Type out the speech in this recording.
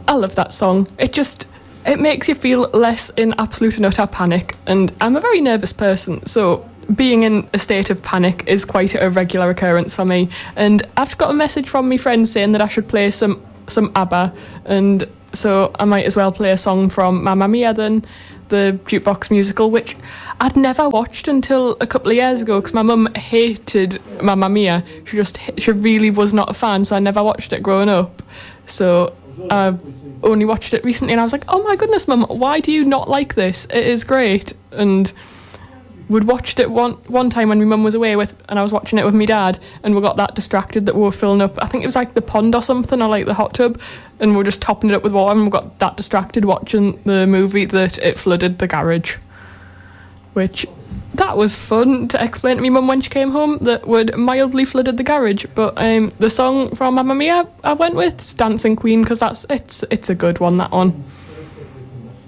I love that song. It makes you feel less in absolute and utter panic, and I'm a very nervous person, so being in a state of panic is quite a regular occurrence for me. And I've got a message from my friend saying that I should play some ABBA, and so I might as well play a song from Mamma Mia then, the jukebox musical, which I'd never watched until a couple of years ago because my mum hated Mamma Mia. She really was not a fan, so I never watched it growing up. So I only watched it recently and I was like, oh my goodness, Mum, why do you not like this? It is great. And we'd watched it one time when my mum was away and I was watching it with my dad, and we got that distracted that we were filling up, I think it was like the pond or something, or like the hot tub, and we were just topping it up with water, and we got that distracted watching the movie that it flooded the garage. Which, that was fun to explain to my mum when she came home, that would mildly flooded the garage. But the song from Mamma Mia I went with is Dancing Queen, because it's a good one, that one.